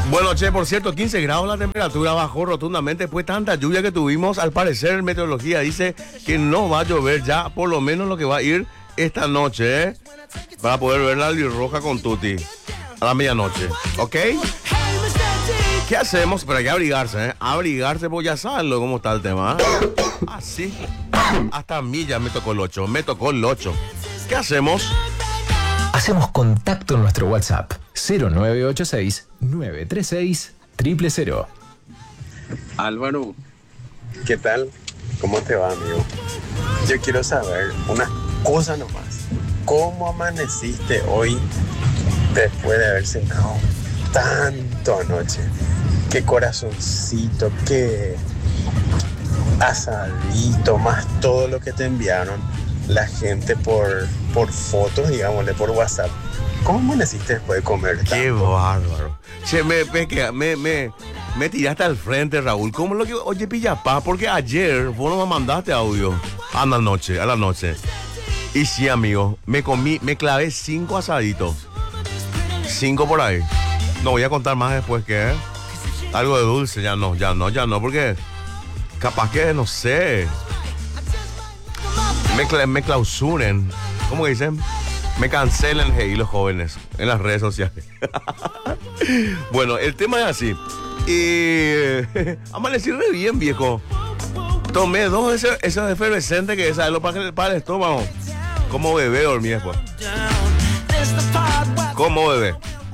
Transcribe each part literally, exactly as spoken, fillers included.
Bueno, che, por cierto, quince grados la temperatura, bajó rotundamente después de tanta lluvia que tuvimos. Al parecer, meteorología dice que no va a llover ya, por lo menos lo que va a ir esta noche, ¿eh? Para poder ver la albirroja con Tuti a la medianoche, ¿ok? ¿Qué hacemos? Pero hay que abrigarse, ¿eh? Abrigarse, pues ya saben cómo está el tema, ¿eh? Así. Hasta a mí ya me tocó el ocho, me tocó el ocho. ¿Qué hacemos? Hacemos contacto en nuestro WhatsApp cero nueve ocho seis nueve tres seis cero cero cero. Álvaro, ¿qué tal? ¿Cómo te va, amigo? Yo quiero saber una cosa nomás. ¿Cómo amaneciste hoy después de haber cenado tanto anoche? Qué corazoncito, qué asadito, más todo lo que te enviaron la gente por, por fotos, digámosle, por WhatsApp. ¿Cómo amaneciste después de comer? Qué bárbaro. Che, me, me, me, me, me tiraste al frente, Raúl. ¿Cómo lo que...? Oye, Pillapá, porque ayer vos no me mandaste audio a la noche, a la noche. Y sí, amigo, me comí, me clavé cinco asaditos. Cinco por ahí. No voy a contar más después, ¿qué? Algo de dulce, ya no, ya no, ya no, porque capaz que, no sé, me, cla- me clausuren. ¿Cómo que dicen? Me cancelen, hey, los jóvenes en las redes sociales. Bueno, el tema es así. Y amanecí re bien, viejo. Tomé dos esos, esos efervescentes que es lo para, para el estómago. Como bebé dormí después. Como bebé.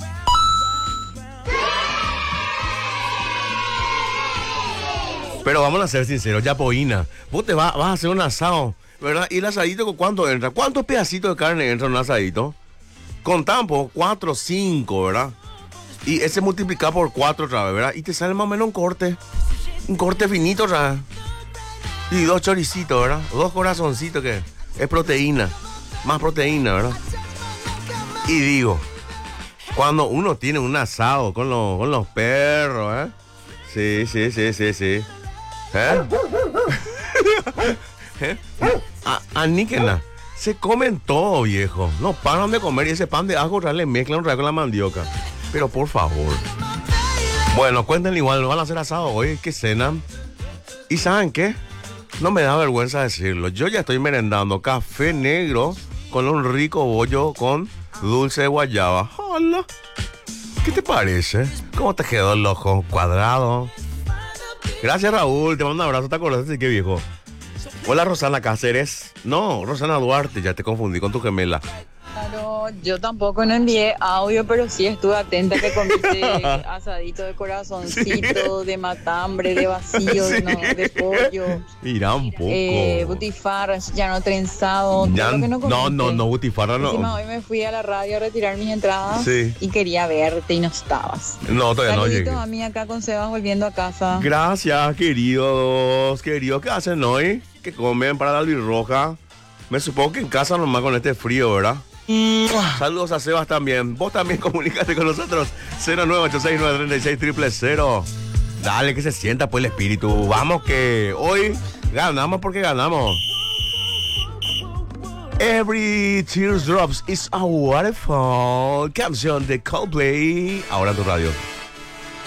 Pero vamos a ser sinceros, Yapoína, vos te vas, vas a hacer un asado, ¿verdad? ¿Y el asadito con cuánto entra? ¿Cuántos pedacitos de carne entra en un asadito? Con tampo, cuatro, cinco, ¿verdad? Y ese multiplica por cuatro otra vez, ¿verdad? Y te sale más o menos un corte. Un corte finito otra vez. Y dos choricitos, ¿verdad? Dos corazoncitos que es proteína. Más proteína, ¿verdad? Y digo, cuando uno tiene un asado con los, con los perros, ¿eh? Sí, sí, sí, sí, sí. ¿Eh? ¿Eh? A, aníquenla. Se comen todo, viejo. No paran de comer y ese pan de ajo le mezclan un rato con la mandioca. Pero por favor. Bueno, cuéntenle igual, van a hacer asado hoy, que cenan. ¿Y saben qué? No me da vergüenza decirlo. Yo ya estoy merendando café negro con un rico bollo con dulce de guayaba. Hola. ¿Qué te parece? ¿Cómo te quedó el ojo cuadrado? Gracias, Raúl. Te mando un abrazo. ¿Te acuerdas? Así que viejo. Hola, Rosana Cáceres. No, Rosana Duarte. Ya te confundí con tu gemela. Claro, yo tampoco no envié audio, pero sí estuve atenta que comiste asadito de corazoncito, sí, de matambre, de vacío, sí, de, no, de pollo. Mira un poco. Eh, butifarras, ya no trenzado. Ya, todo lo que no, no, no, no, butifarra no. Encima hoy me fui a la radio a retirar mis entradas, sí, y quería verte y no estabas. No, todavía no llegué. Saluditos a mí acá con Sebas volviendo a casa. Gracias, queridos, queridos. ¿Qué hacen hoy? ¿Qué comen para la albirroja? Me supongo que en casa nomás con este frío, ¿verdad? Saludos a Sebas también. Vos también comunícate con nosotros. cero nueve ocho seis nueve tres seis cero cero cero. Dale, que se sienta pues el espíritu. Vamos que hoy ganamos porque ganamos. Every teardrops is a waterfall. Canción de Coldplay. Ahora en tu radio.